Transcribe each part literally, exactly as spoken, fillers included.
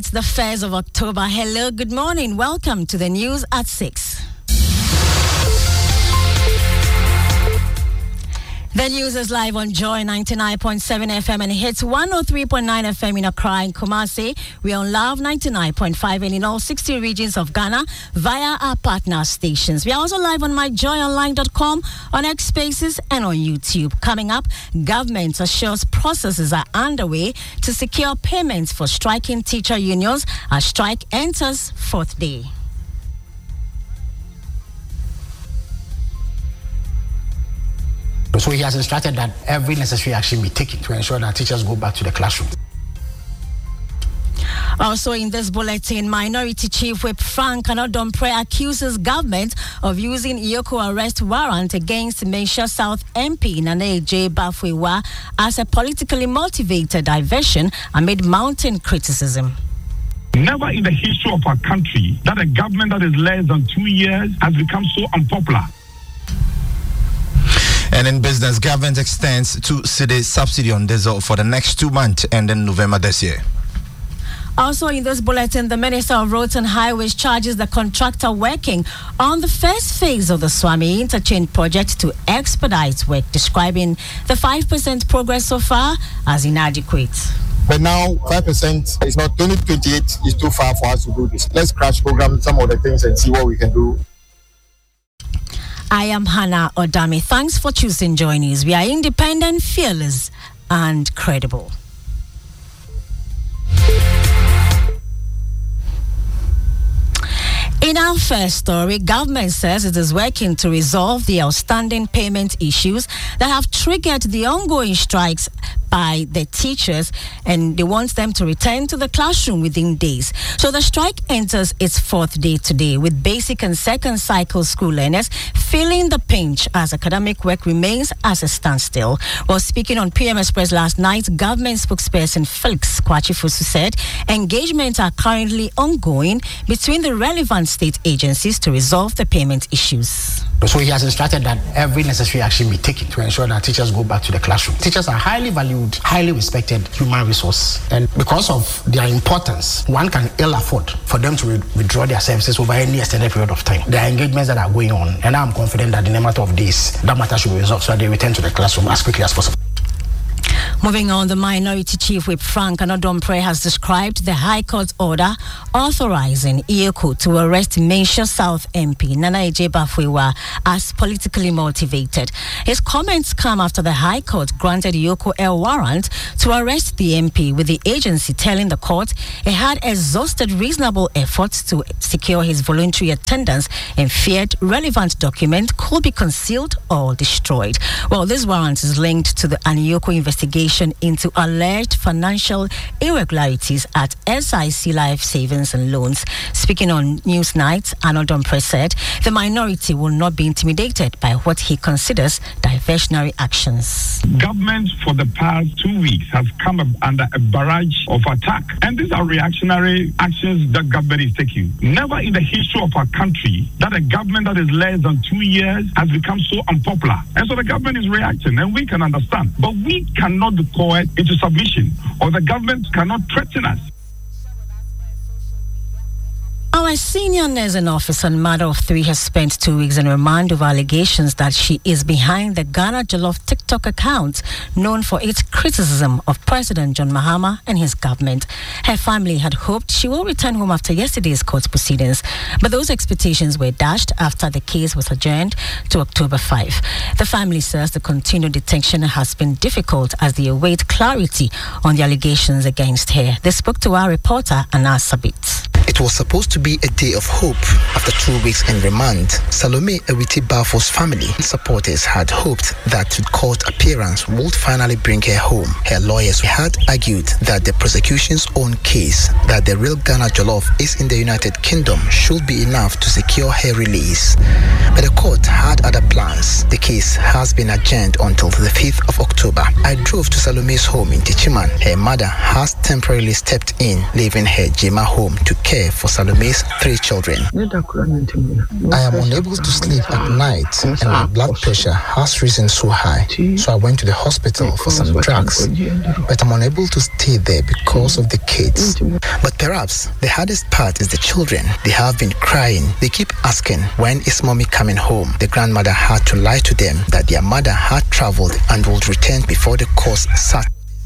It's the first of October. Hello, good morning. Welcome to the news at six. The news is live on Joy ninety-nine point seven F M and hits one oh three point nine F M in Accra and Kumasi. We are on Love ninety-nine point five and in all sixty regions of Ghana via our partner stations. We are also live on my joy online dot com, on X Spaces and on YouTube. Coming up, government assures processes are underway to secure payments for striking teacher unions as strike enters fourth day. So he has instructed that every necessary action be taken to ensure that teachers go back to the classroom. Also in this bulletin, Minority Chief Whip Frank Anodompre accuses government of using Yoko arrest warrant against Mensah South M P Nana J. Bafwewa as a politically motivated diversion amid mounting criticism. Never in the history of our country that a government that is less than two years has become so unpopular. And in business, government extends two cedi subsidy on diesel for the next two months ending November this year. Also in this bulletin, the Minister of Roads and Highways charges the contractor working on the first phase of the Swami Interchange project to expedite work, describing the five percent progress so far as inadequate. But now, five percent is not, twenty twenty-eight is too far for us to do this. Let's crash program some of the things and see what we can do. I am Hannah Odami. Thanks for choosing Joy News. We are independent, fearless, and credible. In our first story, government says it is working to resolve the outstanding payment issues that have triggered the ongoing strikes by the teachers, and they want them to return to the classroom within days. So the strike enters its fourth day today, with basic and second cycle school learners feeling the pinch as academic work remains as a standstill. While speaking on P M Express last night, government spokesperson Felix Kwachifusu said engagements are currently ongoing between the relevant state agencies to resolve the payment issues. So he has instructed that every necessary action be taken to ensure that teachers go back to the classroom. Teachers are highly valued, highly respected human resource. And because of their importance, one can ill afford for them to re- withdraw their services over any extended period of time. There are engagements that are going on, and I'm confident that in a matter of days, that matter should be resolved so that they return to the classroom as quickly as possible. Moving on, the Minority Chief Whip Frank Anodompre has described the High Court order authorizing I O C O to arrest Mensah South M P Nana J. Bafwewa as politically motivated. His comments come after the High Court granted I O C O a warrant to arrest the M P, with the agency telling the court it had exhausted reasonable efforts to secure his voluntary attendance and feared relevant documents could be concealed or destroyed. Well, this warrant is linked to the I O C O investigation into alleged financial irregularities at S I C Life Savings and Loans. Speaking on Newsnight, Anodompre said the minority will not be intimidated by what he considers diversionary actions. Government for the past two weeks has come up under a barrage of attack, and these are reactionary actions that government is taking. Never in the history of our country that a government that is less than two years has become so unpopular. And so the government is reacting, and we can understand. But we cannot be coerced into submission, or the government cannot threaten us. Our senior nursing officer and mother of three has spent two weeks in remand over allegations that she is behind the Ghana Jollof TikTok account, known for its criticism of President John Mahama and his government. Her family had hoped she will return home after yesterday's court proceedings, but those expectations were dashed after the case was adjourned to October fifth. The family says the continued detention has been difficult as they await clarity on the allegations against her. They spoke to our reporter, Anna Sabit. It was supposed to be a day of hope after two weeks in remand. Salome Ewiti Balfour's family and supporters had hoped that the court appearance would finally bring her home. Her lawyers had argued that the prosecution's own case that the real Ghana Jollof is in the United Kingdom should be enough to secure her release. But the court had other plans. The case has been adjourned until the fifth of October. I drove to Salome's home in Tichiman. Her mother has temporarily stepped in, leaving her Jema home to care care for Salome's three children. I am unable to sleep at night and my blood pressure has risen so high. So I went to the hospital for some drugs. But I'm unable to stay there because of the kids. But perhaps the hardest part is the children. They have been crying. They keep asking, when is mommy coming home? The grandmother had to lie to them that their mother had traveled and would return before the course started.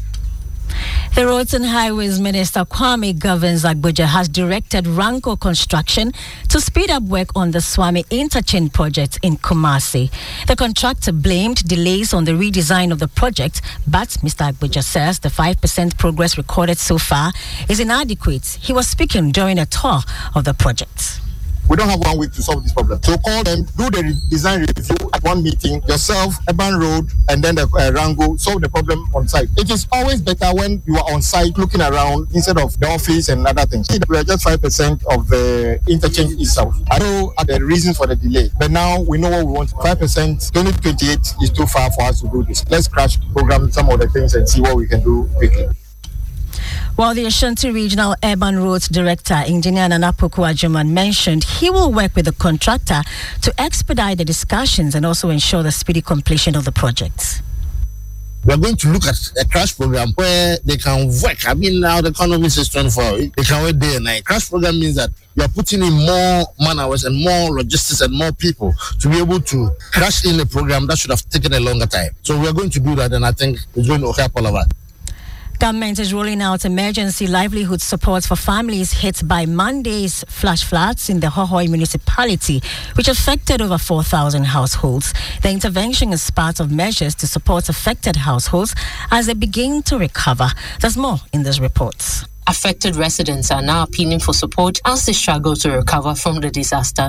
The Roads and Highways Minister Kwame Governs Agbodza has directed Ranko Construction to speed up work on the Swami Interchange project in Kumasi. The contractor blamed delays on the redesign of the project, but Mister Agbodza says the five percent progress recorded so far is inadequate. He was speaking during a tour of the project. We don't have one week to solve this problem. So call them, do the re- design review at one meeting, yourself, Urban Road, and then the uh, Rango, solve the problem on site. It is always better when you are on site looking around instead of the office and other things. We are just five percent of the interchange itself. I know the reasons for the delay, but now we know what we want. five percent, twenty twenty-eight is too far for us to do this. Let's crash program some of the things and see what we can do quickly. While the Ashanti Regional Urban Roads Director, Engineer Nana Poku Ajuman, mentioned he will work with the contractor to expedite the discussions and also ensure the speedy completion of the project. We are going to look at a crash program where they can work. I mean, now the economy is twenty-four. They can work day and night. Crash program means that you are putting in more man hours and more logistics and more people to be able to crash in a program that should have taken a longer time. So we are going to do that, and I think it's going to help all of us. Government is rolling out emergency livelihood support for families hit by Monday's flash floods in the Hohoe municipality, which affected over four thousand households. The intervention is part of measures to support affected households as they begin to recover. There's more in this report. Affected residents are now appealing for support as they struggle to recover from the disaster.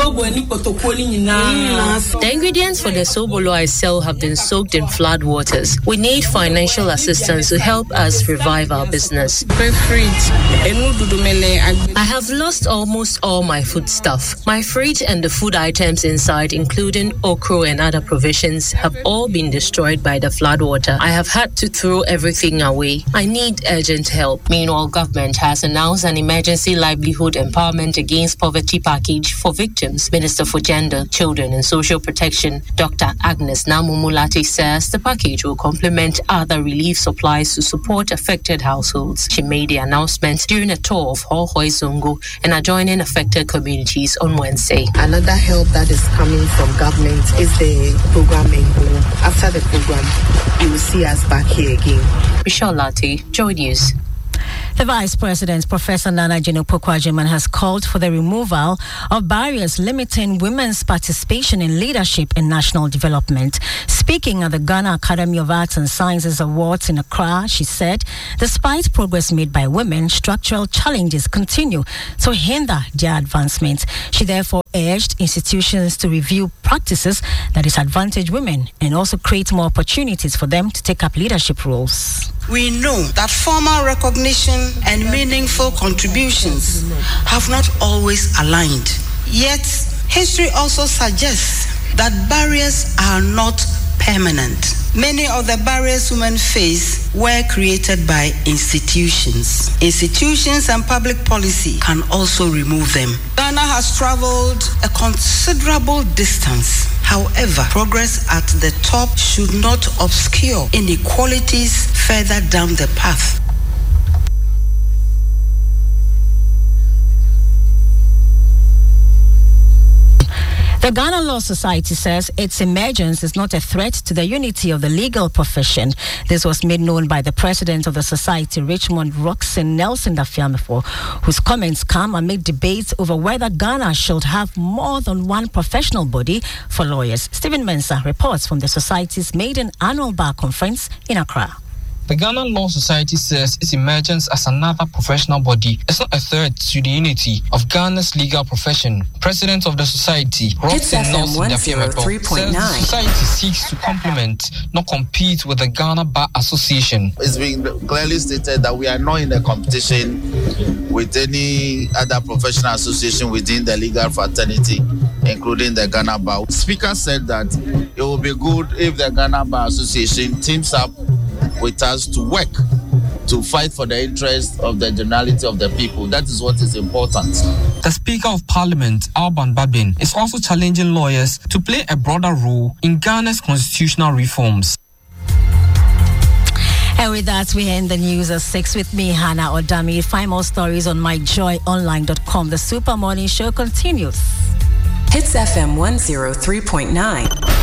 The ingredients for the sobolo I sell have been soaked in flood waters. We need financial assistance to help us revive our business. I have lost almost all my food stuff. My fridge and the food items inside, including okra and other provisions, have all been destroyed by the flood water. I have had to throw everything away. I need urgent help. Meanwhile, government has announced an emergency livelihood empowerment against poverty package for victims. Minister for Gender, Children and Social Protection, Doctor Agnes Namumulati, says the package will complement other relief supplies to support affected households. She made the announcement during a tour of Hohoe Zongo and adjoining affected communities on Wednesday. Another help that is coming from government is the program Engo. After the program, you will see us back here again. Michelle Latte, Joy News. The Vice President, Professor Nana Jino Poku Ajuman, has called for the removal of barriers limiting women's participation in leadership and national development. Speaking at the Ghana Academy of Arts and Sciences Awards in Accra, she said, despite progress made by women, structural challenges continue to hinder their advancement. She therefore urged institutions to review practices that disadvantage women and also create more opportunities for them to take up leadership roles. We know that formal recognition and meaningful contributions have not always aligned. Yet, history also suggests that barriers are not permanent. Many of the barriers women face were created by institutions. Institutions and public policy can also remove them. Ghana has traveled a considerable distance. However, progress at the top should not obscure inequalities further down the path. The Ghana Law Society says its emergence is not a threat to the unity of the legal profession. This was made known by the president of the society, Richmond Roxon Nelson Dafiamefo, whose comments come amid debates over whether Ghana should have more than one professional body for lawyers. Stephen Mensah reports from the society's maiden annual bar conference in Accra. The Ghana Law Society says its emergence as another professional body is not a threat to the unity of Ghana's legal profession. President of the society, Roxon Nelson Dafiamefo, says the society seeks to complement, not compete with the Ghana Bar Association. It's been clearly stated that we are not in a competition with any other professional association within the legal fraternity, including the Ghana Bar. The speaker said that it will be good if the Ghana Bar Association teams up with us to work to fight for the interest of the generality of the people. That is what is important. The Speaker of Parliament, Alban Babin, is also challenging lawyers to play a broader role in Ghana's constitutional reforms. And with that, we end the news at six with me, Hannah Odami. Find more stories on my joy online dot com. The Super Morning Show continues. Hits F M one oh three point nine.